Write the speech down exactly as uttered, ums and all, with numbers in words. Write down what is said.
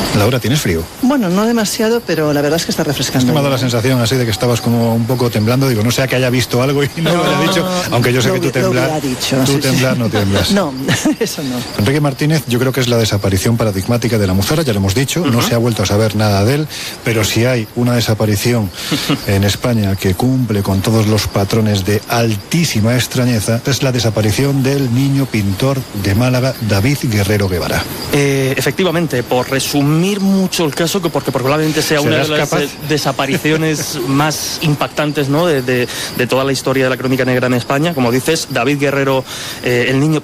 Laura, ¿tienes frío? Bueno, no demasiado, pero la verdad es que está refrescando. Es que me ha dado la sensación así de que estabas como un poco temblando. Digo, no sea que haya visto algo y no, no lo haya dicho, aunque yo sé que tú temblar, dicho, tú sí, temblar sí. no tiemblas. No, eso no. Enrique Martínez, yo creo que es la desaparición paradigmática de la Muzara, ya lo hemos dicho, uh-huh. No se ha vuelto a saber nada de él, pero si hay una desaparición en España que cumple con todos los patrones de altísima extrañeza, es la desaparición del niño pintor de Málaga, David Guerrero Guevara. Eh, efectivamente, por resumir mucho el caso, que porque probablemente sea una de las capaz? desapariciones más impactantes, ¿no?, de, de, de toda la historia de la crónica negra en España. Como dices, David Guerrero, eh, el niño